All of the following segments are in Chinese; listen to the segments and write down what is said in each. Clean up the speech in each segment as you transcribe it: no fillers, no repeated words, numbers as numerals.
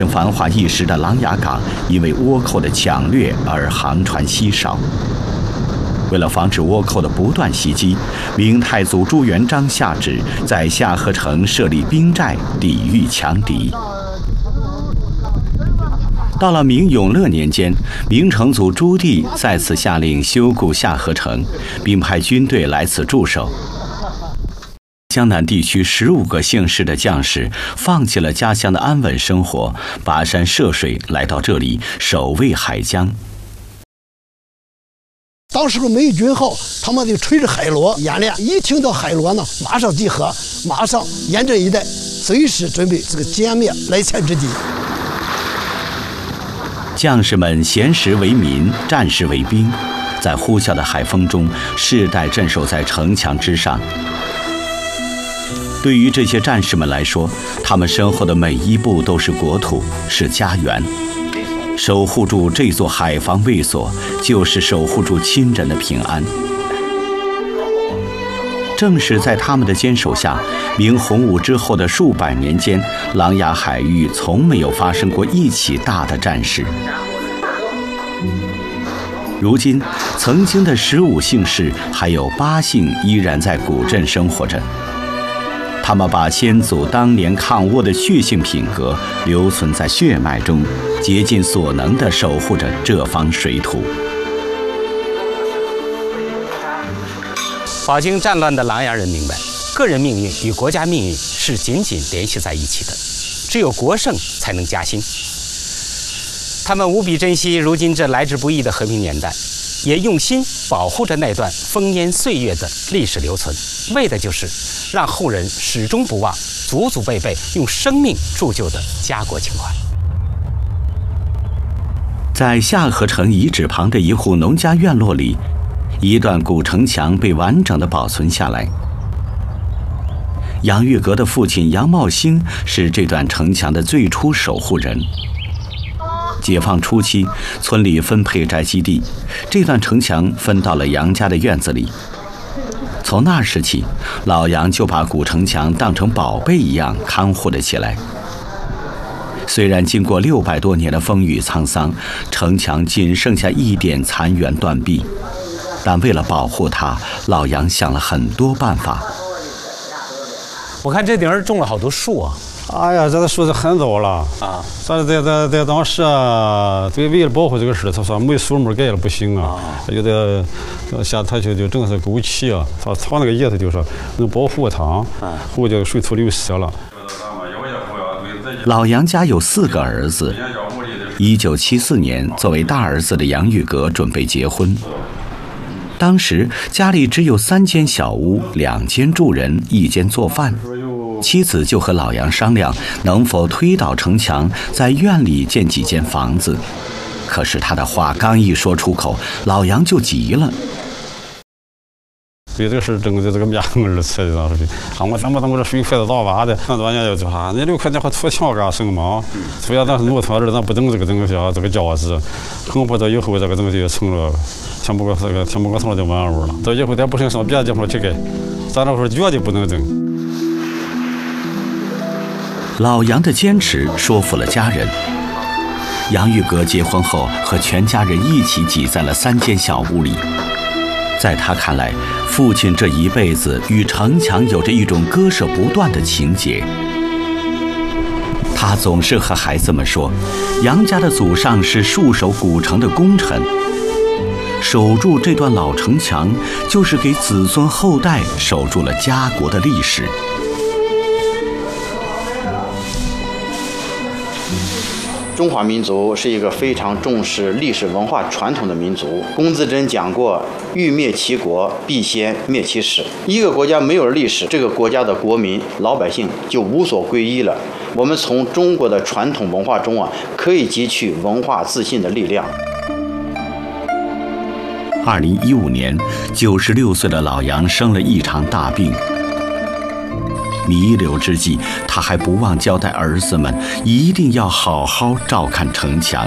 繁华一时的琅琊港因为倭寇的抢掠而航船稀少。为了防止倭寇的不断袭击，明太祖朱元璋下旨在下河城设立兵寨，抵御强敌。到了明永乐年间，明成祖朱棣再次下令修固下河城，并派军队来此驻守。江南地区15个姓氏的将士放弃了家乡的安稳生活，跋山涉水来到这里守卫海疆。 当时没有军号，他们就吹着海螺演练，一听到海螺呢，马上集合，马上严阵以待，随时准备这个歼灭来前之敌。 将士们闲时为民，战时为兵，在呼啸的海风中世代镇守在城墙之上。对于这些战士们来说，他们身后的每一步都是国土，是家园。守护住这座海防卫所，就是守护住亲人的平安。正是在他们的坚守下，明洪武之后的数百年间，琅琊海域从没有发生过一起大的战事。如今，曾经的15姓氏还有8姓依然在古镇生活着。他们把先祖当年抗倭的血性品格留存在血脉中，竭尽所能地守护着这方水土。 饱经战乱的琅琊人明白，个人命运与国家命运是紧紧联系在一起的，只有国胜才能嘉兴。他们无比珍惜如今这来之不易的和平年代，也用心保护着那段丰年岁月的历史留存，为的就是让后人始终不忘祖祖辈辈用生命铸就的家国情怀。 在下河城遗址旁的一户农家院落里，一段古城墙被完整地保存下来。杨玉阁的父亲杨茂兴是这段城墙的最初守护人。解放初期，村里分配宅基地，这段城墙分到了杨家的院子里。从那时起，老杨就把古城墙当成宝贝一样看护了起来。虽然经过600多年的风雨沧桑，城墙仅剩下一点残垣断壁，但为了保护它，老杨想了很多办法。 我看这顶儿种了好多树啊！ 哎呀，这个树是很早了啊！但是在当时啊，为了保护这个事，他说没树木盖了不行啊，有的下他就正是枸杞啊，他草那个叶子就说能保护它，后就水土流失了。 老杨家有4个儿子，1974年，作为大儿子的杨玉阁准备结婚。当时家里只有3间小屋，2间住人，1间做饭。妻子就和老杨商量，能否推倒城墙，在院里建几间房子。可是他的话刚一说出口，老杨就急了。 对这个事争的这个面儿吃的当时，我怎么这水快的大娃的，很多年就说你6块钱还土墙干什么？虽然咱是农村人，咱不懂这个东西啊，这个价值，恐怕到以后这个东西成了全部成了就完物了。到以后咱不行上别的地方去盖，咱这会儿绝对不能整。 老杨的坚持说服了家人。杨玉阁结婚后，和全家人一起挤在了3间小屋里。在他看来，父亲这一辈子与城墙有着一种割舍不断的情结。他总是和孩子们说，杨家的祖上是戍守古城的功臣，守住这段老城墙，就是给子孙后代守住了家国的历史。 中华民族是一个非常重视历史文化传统的民族。龚自珍讲过，欲灭其国，必先灭其史。一个国家没有了历史，这个国家的国民老百姓就无所归依了。我们从中国的传统文化中可以汲取文化自信的力量。 2015年，96岁的老杨生了一场大病。弥留之际，他还不忘交代儿子们，一定要好好照看城墙。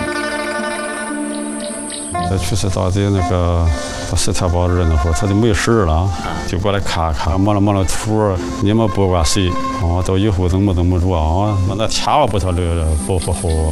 在去世到的那个10天8日那会儿，他就没事了，就过来看看，摸了土，你们不管谁啊，到以后怎么着啊，那千万不他保护好。